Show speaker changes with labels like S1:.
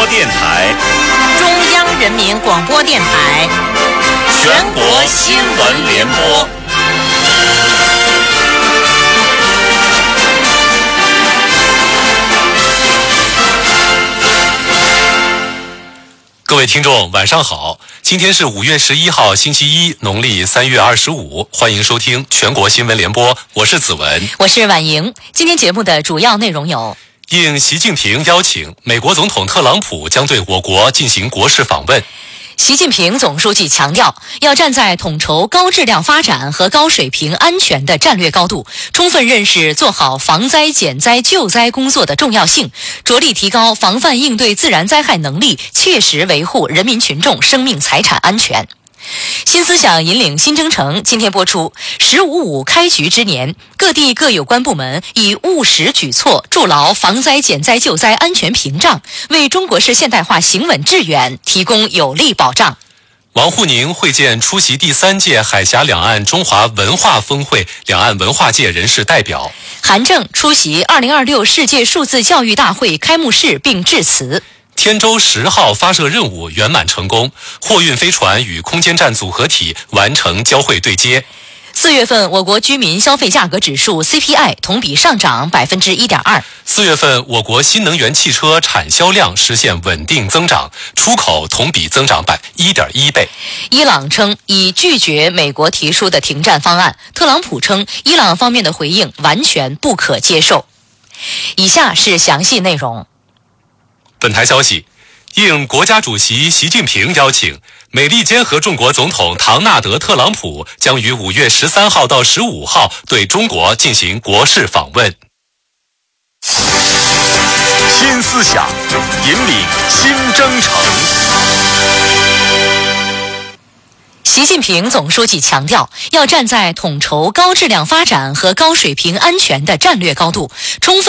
S1: 播电台、
S2: 中央人民广播电台、
S1: 全国新闻联播。各位听众，晚上好！今天是5月11号，星期一，农历3月25，欢迎收听全国新闻联播，我是子文，
S2: 我是婉莹。今天节目的主要内容有：
S1: 应习近平邀请，美国总统特朗普将对我国进行国事访问。
S2: 习近平总书记强调，要站在统筹高质量发展和高水平安全的战略高度，充分认识做好防灾减灾救灾工作的重要性，着力提高防范应对自然灾害能力，切实维护人民群众生命财产安全。新思想引领新征程今天播出。“15.5”开局之年，各地各有关部门以务实举措筑牢防灾减灾救灾安全屏障，为中国式现代化行稳致远提供有力保障。
S1: 王沪宁会见出席第3届海峡两岸中华文化峰会两岸文化界人士代表。
S2: 韩正出席2026世界数字教育大会开幕式并致辞。
S1: 天舟10号发射任务圆满成功，货运飞船与空间站组合体完成交会对接。
S2: 4月份我国居民消费价格指数 CPI 同比上涨 1.2%。
S1: 4月份我国新能源汽车产销量实现稳定增长，出口同比增长1.1倍。
S2: 伊朗称已拒绝美国提出的停战方案，特朗普称伊朗方面的回应完全不可接受。以下是详细内容。
S1: 本台消息，应国家主席习近平邀请，美利坚合众国总统唐纳德·特朗普将于5月13号到15号对中国进行国事访问。新思想，引领新征程。
S2: 习近平总书记强调，要站在统筹高质量发展和高水平安全的战略高度，充分